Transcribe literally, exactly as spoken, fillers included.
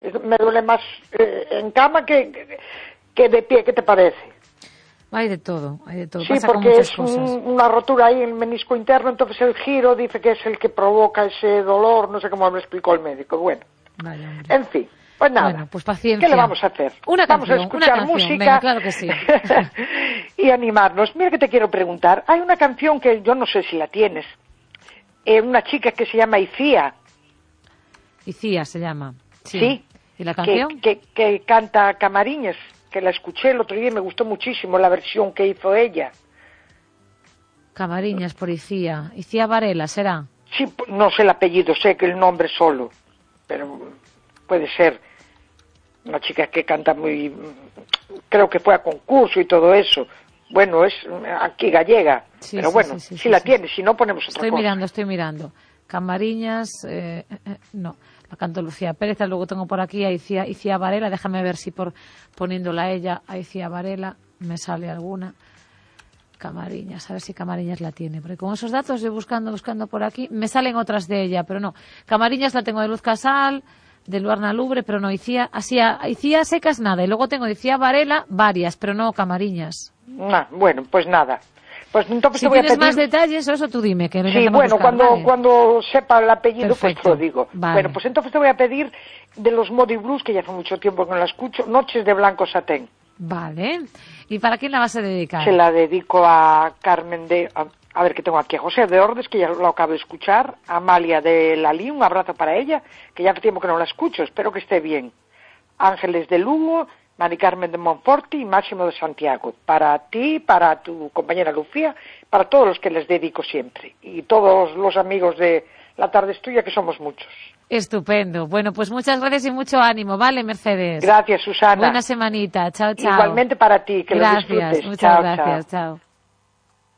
me duele más eh, en cama que, que de pie, ¿qué te parece? Hay de todo, hay de todo. Sí, pasa porque con es un, una rotura ahí en el menisco interno, entonces el giro dice que es el que provoca ese dolor, no sé cómo me explicó el médico. Bueno, vaya, hombre. En fin, pues nada. Bueno, pues paciencia. ¿Qué le vamos a hacer? Una vamos canción, a escuchar una canción. música. Venga, claro que sí. Y animarnos. Mira que te quiero preguntar. Hay una canción que yo no sé si la tienes. Eh, una chica que se llama Icía. Icía se llama. Sí. Sí. ¿Y la canción? Que, que, que canta Camariñas, que la escuché el otro día y me gustó muchísimo la versión que hizo ella. Camariñas por Icía. Icía Varela, ¿será? Sí, no sé el apellido, sé que el nombre solo, pero puede ser una chica que canta muy... Creo que fue a concurso y todo eso. Bueno, es aquí gallega, sí, pero sí, bueno, sí, sí, si sí, la sí. tienes, si no ponemos otra estoy cosa. Estoy mirando, estoy mirando. Camariñas, eh, eh, no, la canto Lucía Pérez, luego tengo por aquí a Icía, Icía Varela, déjame ver si por poniéndola a ella, a Icía Varela, me sale alguna. Camariñas, a ver si Camariñas la tiene, porque con esos datos estoy buscando, buscando por aquí, me salen otras de ella, pero no. Camariñas la tengo de Luz Casal, de Luarna Lubre, pero no, Icía, así, Icía Secas nada, y luego tengo de Icía Varela varias, pero no Camariñas. Ah, bueno, pues nada. Pues entonces si te voy tienes a pedir... más detalles, eso tú dime. Que sí, bueno, buscar, cuando ¿vale? cuando sepa el apellido, perfecto, pues te lo digo. Vale. Bueno, pues entonces te voy a pedir de los Modi Blues, que ya hace mucho tiempo que no la escucho, Noches de Blanco Satén. Vale. ¿Y para quién la vas a dedicar? Se la dedico a Carmen de... A, a ver, que tengo aquí a José de Ordes, que ya lo acabo de escuchar, a Amalia de Lalí, un abrazo para ella, que ya hace tiempo que no la escucho, espero que esté bien. Ángeles de Lugo, Mari Carmen de Monforte y Máximo de Santiago. Para ti, para tu compañera Lucía, para todos los que les dedico siempre. Y todos los amigos de La Tarde es Tuya, que somos muchos. Estupendo. Bueno, pues muchas gracias y mucho ánimo, ¿vale, Mercedes? Gracias, Susana. Buena semanita. Chao, chao. Igualmente para ti, que gracias, lo disfrutes. Muchas chao, gracias. chao. Chao.